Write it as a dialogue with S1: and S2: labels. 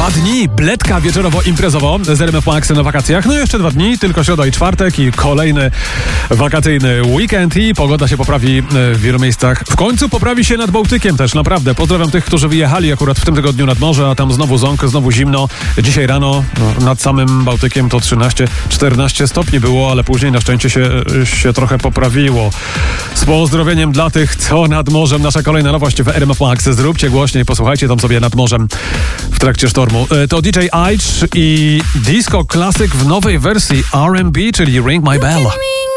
S1: 2 dni, bledka wieczorowo-imprezowo z RMF Max na wakacjach. No jeszcze 2 dni, tylko środa i czwartek i kolejny wakacyjny weekend i pogoda się poprawi w wielu miejscach. W końcu poprawi się nad Bałtykiem też, naprawdę. Pozdrawiam tych, którzy wyjechali akurat w tym tygodniu nad morze, a tam znowu ząk, znowu zimno. Dzisiaj rano nad samym Bałtykiem to 13-14 stopni było, ale później na szczęście się trochę poprawiło. Z pozdrowieniem dla tych, co nad morzem. Nasza kolejna nowość w RMF Max. Zróbcie głośniej, posłuchajcie tam sobie nad morzem w trakcie sztormu. To DJ Aitch i disco klasyk w nowej wersji R&B, czyli Ring My Bell.